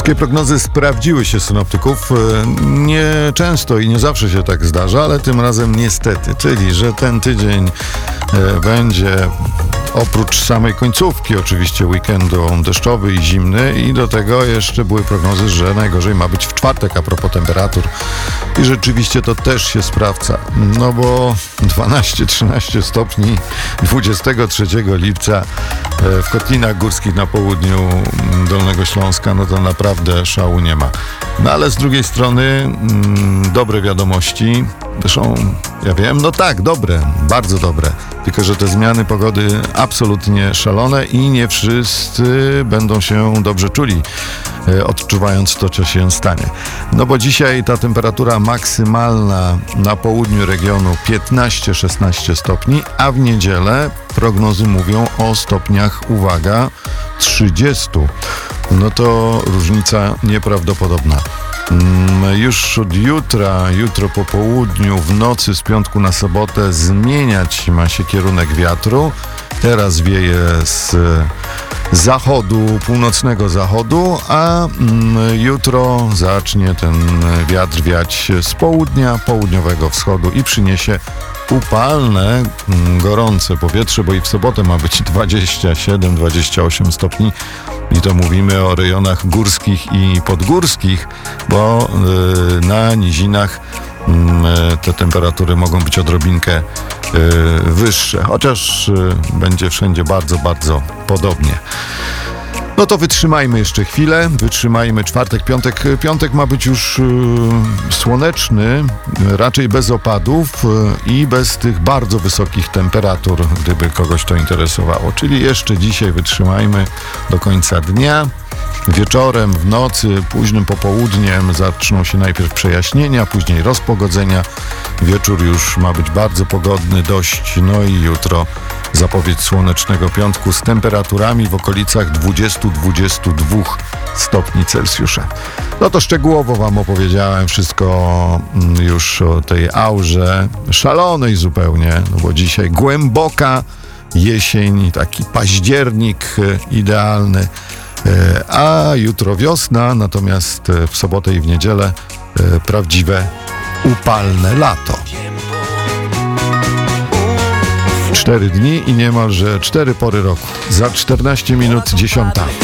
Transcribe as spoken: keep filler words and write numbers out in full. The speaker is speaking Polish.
Wszystkie prognozy sprawdziły się synoptyków. Nie często i nie zawsze się tak zdarza, ale tym razem niestety. Czyli, że ten tydzień będzie oprócz samej końcówki oczywiście weekendu deszczowy i zimny i do tego jeszcze były prognozy, że najgorzej ma być w czwartek a propos temperatur. I rzeczywiście to też się sprawdza. No bo dwanaście trzynaście stopni dwudziestego trzeciego lipca w Kotlinach Górskich na południu Dolnego Śląska, no to naprawdę szału nie ma. No ale z drugiej strony mm, dobre wiadomości. Zresztą, ja wiem, no tak, dobre, bardzo dobre. Tylko że te zmiany pogody absolutnie szalone i nie wszyscy będą się dobrze czuli, e, odczuwając to, co się stanie. No bo dzisiaj ta temperatura maksymalna na południu regionu piętnaście szesnaście stopni, a w niedzielę prognozy mówią o stopniach, uwaga, trzydziestu. No to różnica nieprawdopodobna. Już od jutra, jutro po południu, w nocy z piątku na sobotę zmieniać ma się kierunek wiatru. Teraz wieje z zachodu, północnego zachodu, a jutro zacznie ten wiatr wiać z południa, południowego wschodu i przyniesie upalne, gorące powietrze, bo i w sobotę ma być dwadzieścia siedem dwadzieścia osiem stopni. I to mówimy o rejonach górskich i podgórskich, bo y, na nizinach y, te temperatury mogą być odrobinkę y, wyższe, chociaż y, będzie wszędzie bardzo, bardzo podobnie. No to wytrzymajmy jeszcze chwilę, wytrzymajmy czwartek, piątek. Piątek ma być już y, słoneczny, raczej bez opadów y, i bez tych bardzo wysokich temperatur, gdyby kogoś to interesowało. Czyli jeszcze dzisiaj wytrzymajmy do końca dnia. Wieczorem, w nocy, późnym popołudniem zaczną się najpierw przejaśnienia, później rozpogodzenia. Wieczór już ma być bardzo pogodny, dość, no i jutro zapowiedź słonecznego piątku z temperaturami w okolicach dwadzieścia do dwudziestu dwóch stopni Celsjusza. No to szczegółowo wam opowiedziałem wszystko już o tej aurze szalonej zupełnie, no bo dzisiaj głęboka jesień, taki październik idealny, a jutro wiosna, natomiast w sobotę i w niedzielę prawdziwe upalne lato. Cztery dni i niemalże cztery pory roku. Za czternaście minut dziesiąta.